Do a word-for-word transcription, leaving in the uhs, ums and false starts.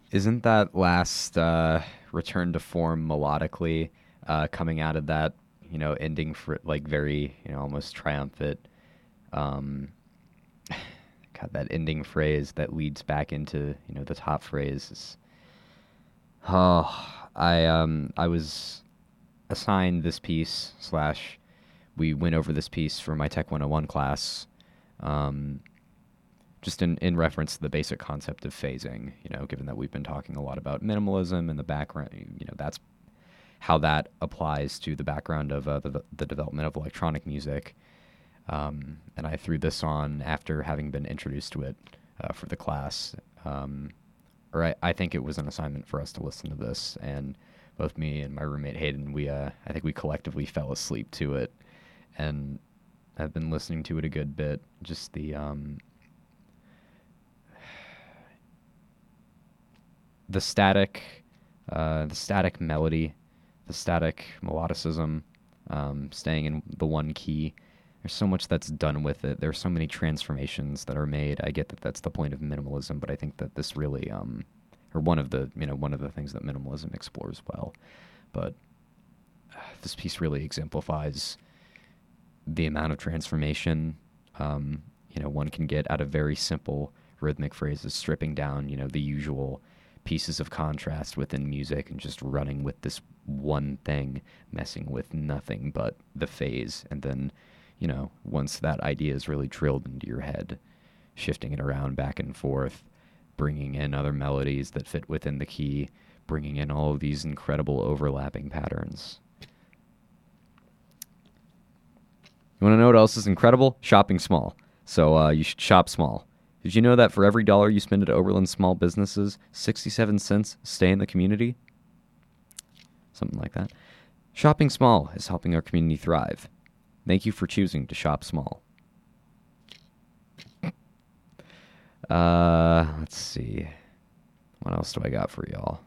Isn't that last uh, return to form melodically uh, coming out of that, you know, ending for like very, you know, almost triumphant, um, God, that ending phrase that leads back into, you know, the top phrase is, oh, I um I was assigned this piece slash we went over this piece for my Tech one oh one class, um, just in, in reference to the basic concept of phasing, you know, given that we've been talking a lot about minimalism and the background, you know, that's how that applies to the background of uh, the, the development of electronic music. Um, and I threw this on after having been introduced to it uh, for the class. Um, or I, I think it was an assignment for us to listen to this. And both me and my roommate Hayden, we uh, I think we collectively fell asleep to it. And I've been listening to it a good bit. Just the um, the static, uh, the static melody, the static melodicism, um, staying in the one key. There's so much that's done with it. There's so many transformations that are made. I get that that's the point of minimalism, but I think that this really, um, or one of the, you know, one of the things that minimalism explores well. But uh, this piece really exemplifies the amount of transformation, um, you know, one can get out of very simple rhythmic phrases, stripping down, you know, the usual pieces of contrast within music and just running with this one thing, messing with nothing but the phase. And then, you know, once that idea is really drilled into your head, shifting it around back and forth, bringing in other melodies that fit within the key, bringing in all of these incredible overlapping patterns. You want to know what else is incredible? Shopping small. So uh, you should shop small. Did you know that for every dollar you spend at Oberlin small businesses, sixty-seven cents stay in the community? Something like that. Shopping small is helping our community thrive. Thank you for choosing to shop small. Uh, let's see. What else do I got for y'all?